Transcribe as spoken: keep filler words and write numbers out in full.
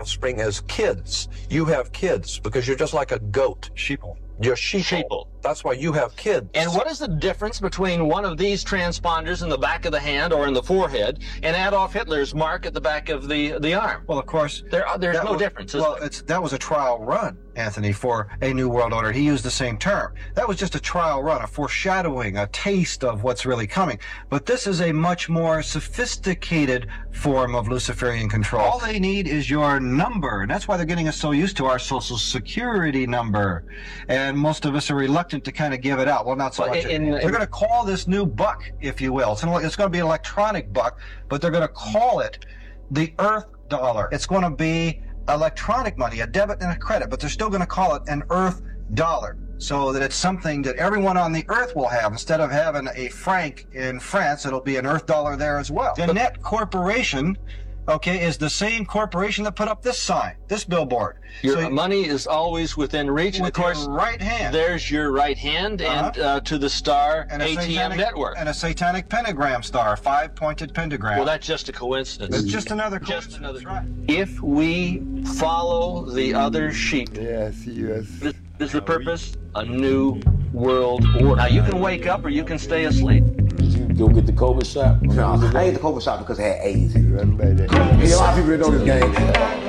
offspring as kids. You have kids because you're just like a goat. Sheeple. You're sheeple. Sheeple. That's why you have kids. And what is the difference between one of these transponders in the back of the hand or in the forehead and Adolf Hitler's mark at the back of the the arm? Well, of course, there are, there's no was, difference. Is well, there? it's that was a trial run, Anthony, for a new world order. He used the same term. That was just a trial run, a foreshadowing, a taste of what's really coming. But this is a much more sophisticated form of Luciferian control. All they need is your number, and that's why they're getting us so used to our Social Security number. And most of us are reluctant to kind of give it out. Well, not so well, much. In, in, they're going to call this new buck, if you will. It's, an, it's going to be an electronic buck, but they're going to call it the Earth dollar. It's going to be electronic money, a debit and a credit, but they're still going to call it an Earth dollar, so that it's something that everyone on the Earth will have. Instead of having a franc in France, it'll be an Earth dollar there as well. The Net Corporation, okay, is the same corporation that put up this sign, this billboard. Your so money is always within reach. With and of course, your right hand. There's your right hand, uh-huh. and uh, to the star and a A T M satanic, network. And a satanic pentagram star, a five-pointed pentagram. Well, that's just a coincidence. It's just another coincidence. Just another. Right. If we follow the other sheep, yes, yes. This is the purpose, a new world order. Now, you can wake up or you can stay asleep. Did you go get the COVID shot? No, I ate the COVID shot because I had AIDS. Run by that. Hey, a lot of people that know this game.